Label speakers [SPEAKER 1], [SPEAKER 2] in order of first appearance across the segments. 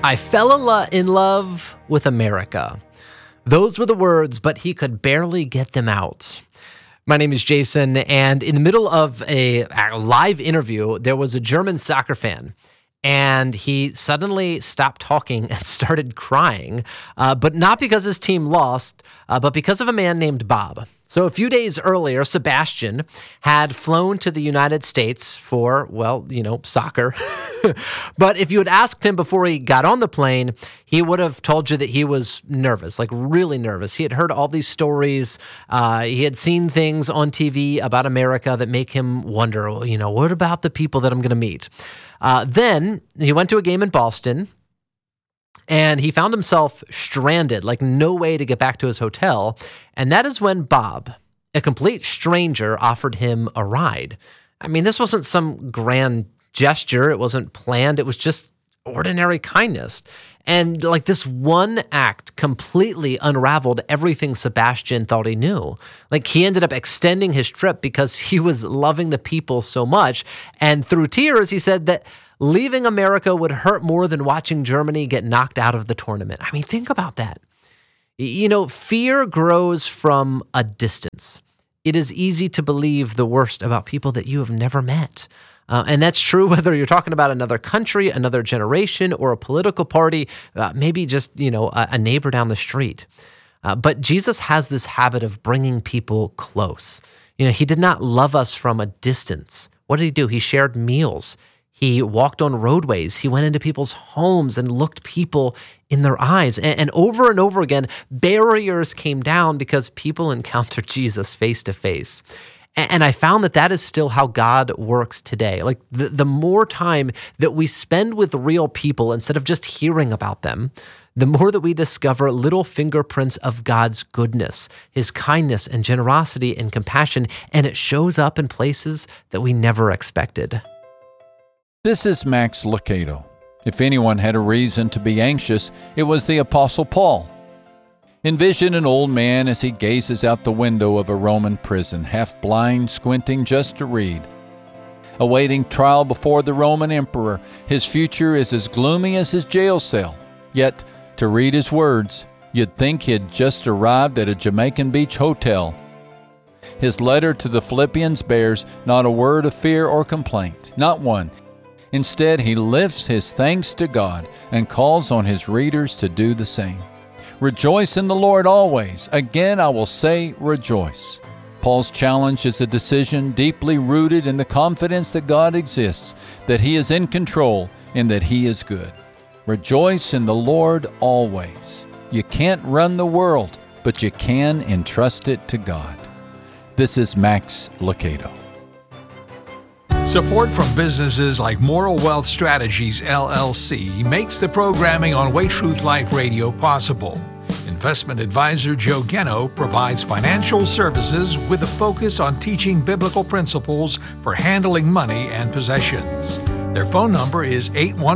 [SPEAKER 1] I fell in love with America. Those were the words, but he could barely get them out. My name is Jason, and in the middle of a live interview, there was a German soccer fan, and he suddenly stopped talking and started crying, but not because his team lost, but because of a man named Bob. So a few days earlier, Sebastian had flown to the United States for, soccer. But if you had asked him before he got on the plane, he would have told you that he was nervous, like really nervous. He had heard all these stories. He had seen things on TV about America that make him wonder, what about the people that I'm going to meet? Then he went to a game in Boston, and he found himself stranded, like no way to get back to his hotel. And that is when Bob, a complete stranger, offered him a ride. I mean, this wasn't some grand gesture. It wasn't planned. It was just ordinary kindness. And like this one act completely unraveled everything Sebastian thought he knew. Like he ended up extending his trip because he was loving the people so much. And through tears, he said that leaving America would hurt more than watching Germany get knocked out of the tournament. I mean, think about that. Fear grows from a distance. It is easy to believe the worst about people that you have never met. And that's true whether you're talking about another country, another generation, or a political party, maybe just, a neighbor down the street. But Jesus has this habit of bringing people close. He did not love us from a distance. What did he do? He shared meals. He walked on roadways. He went into people's homes and looked people in their eyes. And over again, barriers came down because people encountered Jesus face to face. And I found that is still how God works today. Like the more time that we spend with real people instead of just hearing about them, the more that we discover little fingerprints of God's goodness, his kindness and generosity and compassion, and it shows up in places that we never expected.
[SPEAKER 2] This is Max Lucado. If anyone had a reason to be anxious, it was the Apostle Paul. Envision an old man as he gazes out the window of a Roman prison, half blind, squinting just to read. Awaiting trial before the Roman emperor, his future is as gloomy as his jail cell. Yet, to read his words, you'd think he had just arrived at a Jamaican beach hotel. His letter to the Philippians bears not a word of fear or complaint, not one. Instead, he lifts his thanks to God and calls on his readers to do the same. Rejoice in the Lord always. Again, I will say rejoice. Paul's challenge is a decision deeply rooted in the confidence that God exists, that he is in control, and that he is good. Rejoice in the Lord always. You can't run the world, but you can entrust it to God. This is Max Lucado.
[SPEAKER 3] Support from businesses like Moral Wealth Strategies, LLC makes the programming on Way Truth Life Radio possible. Investment advisor Joe Geno provides financial services with a focus on teaching biblical principles for handling money and possessions. Their phone number is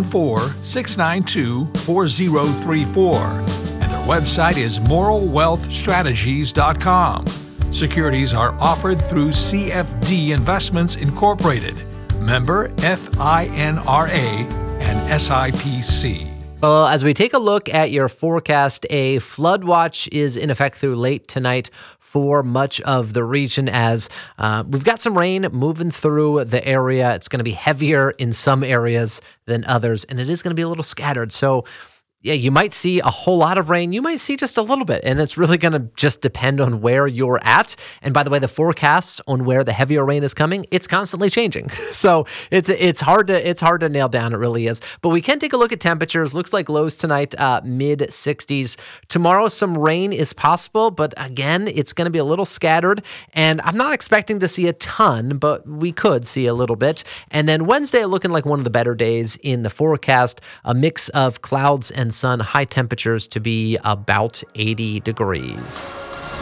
[SPEAKER 3] 814-692-4034, and their website is moralwealthstrategies.com. Securities are offered through CFD Investments Incorporated, member FINRA and SIPC.
[SPEAKER 1] Well, as we take a look at your forecast, a flood watch is in effect through late tonight for much of the region as we've got some rain moving through the area. It's going to be heavier in some areas than others, and it is going to be a little scattered. So yeah, you might see a whole lot of rain. You might see just a little bit, and it's really going to just depend on where you're at. And by the way, the forecasts on where the heavier rain is coming, it's constantly changing. So it's hard to nail down. It really is. But we can take a look at temperatures. Looks like lows tonight, mid 60s. Tomorrow, some rain is possible, but again, it's going to be a little scattered. And I'm not expecting to see a ton, but we could see a little bit. And then Wednesday, looking like one of the better days in the forecast. A mix of clouds and sun, high temperatures to be about 80 degrees.